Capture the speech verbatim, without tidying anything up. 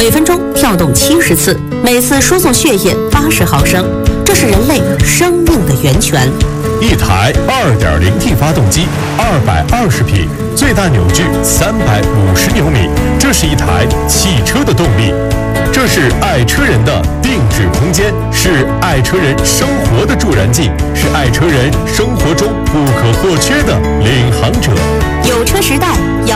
每分钟跳动七十次，每次输送血液八十毫升，这是人类生命的源泉。 一台 二点零 T 发动机，二百二十匹，最大扭矩三百五十牛米，这是一台汽车的动力。这是爱车人的定制空间，是爱车人生活的助燃剂，是爱车人生活中不可或缺的领航者。 有车时代，要